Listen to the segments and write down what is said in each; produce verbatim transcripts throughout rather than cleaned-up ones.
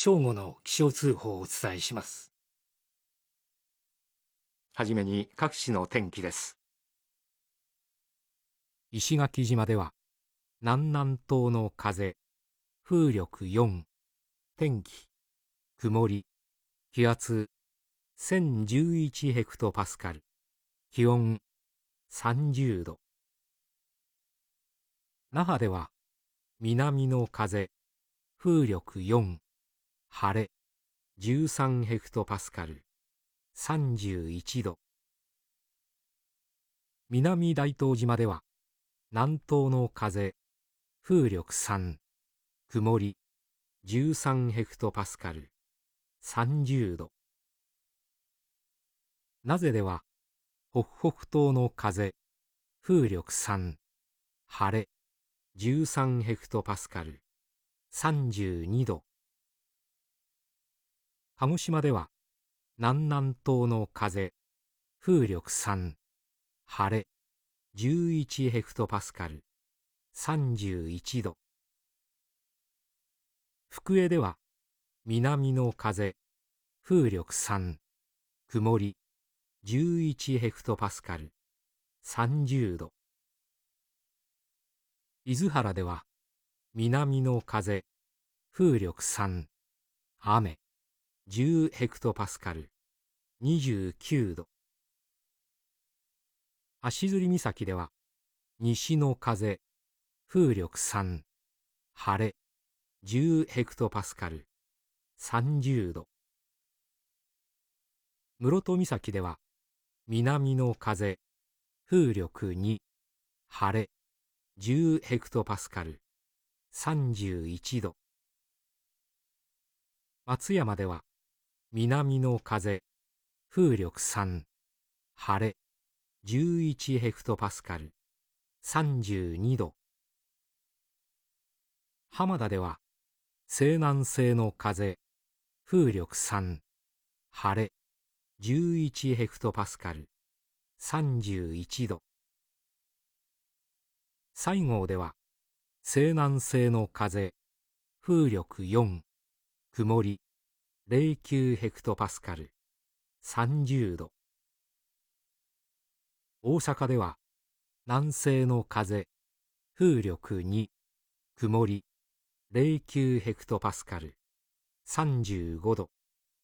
正午の気象通報をお伝えします。はじめに各地の天気です。石垣島では南南東の風、風力よん、天気曇り、気圧せんじゅういちヘクトパスカル、気温さんじゅうど。那覇では南の風、風力よん、晴れじゅうさんヘクトパスカル、さんじゅういちど。南大東島では南東の風、風力さん、曇りじゅうさんヘクトパスカル、さんじゅうど。名瀬では北北東の風、風力さん、晴れじゅうさんヘクトパスカル、さんじゅうにど。鹿児島では南南東の風、風力さん、晴れじゅういちヘクトパスカル、さんじゅういちど。福江では南の風、風力さん、曇りじゅういちヘクトパスカル、さんじゅうど。伊豆原では南の風、風力さん、雨じゅうヘクトパスカル、にじゅうきゅうど。足摺岬では西の風、風力さん、晴れじゅうヘクトパスカル、さんじゅうど。室戸岬では南の風、風力に、晴れじゅうヘクトパスカル、さんじゅういちど。松山では南の風、風力さん、晴れじゅういちヘクトパスカル、さんじゅうにど。浜田では西南西の風、風力さん、晴れじゅういちヘクトパスカル、さんじゅういちど。西郷では西南西の風、風力よん、曇りゼロきゅうヘクトパスカル、さんじゅうど。大阪では南西の風、風力に、曇りゼロきゅうヘクトパスカル、さんじゅうごど。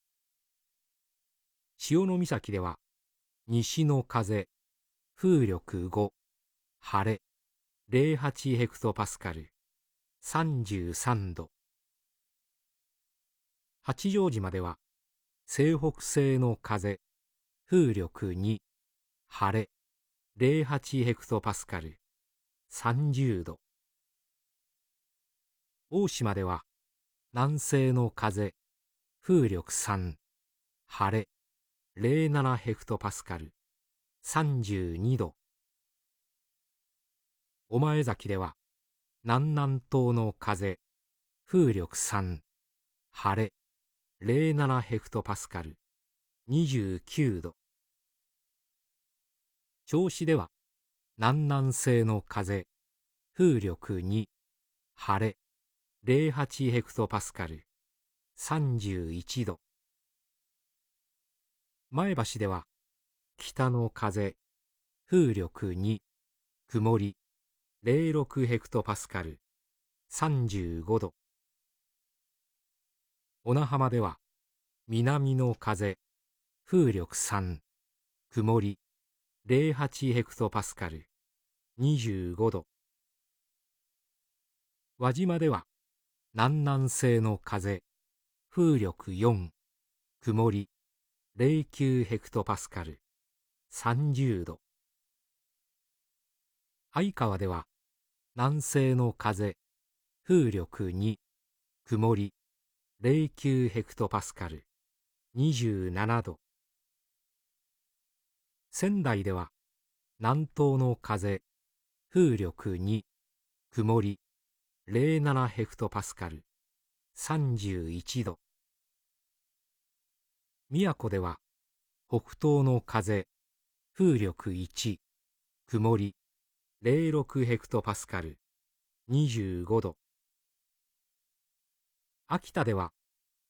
潮岬では西の風、風力ご、晴れゼロはちヘクトパスカル、さんじゅうさんど。八丈島では西北西の風、風力に、晴れゼロはちヘクトパスカル、さんじゅうど。大島では南西の風、風力さん、晴れゼロななヘクトパスカル、さんじゅうにど。御前崎では南南東の風、風力さん、晴れゼロななヘクトパスカル、にじゅうきゅうど。銚子では南南西の風、風力に、晴れゼロはちヘクトパスカル、さんじゅういちど。前橋では北の風、風力に、曇りゼロろくヘクトパスカル、さんじゅうごど。小名浜では南の風、風力さん、曇りゼロはちヘクトパスカル、にじゅうごど。輪島では南南西の風、風力よん、曇りゼロきゅうヘクトパスカル、さんじゅうど。相川では南西の風、風力に、曇りゼロきゅうヘクトパスカル、にじゅうななど。仙台では南東の風、風力に、曇りゼロななヘクトパスカル、さんじゅういちど。宮古では北東の風、風力いち、曇りゼロろくヘクトパスカル、にじゅうごど。秋田では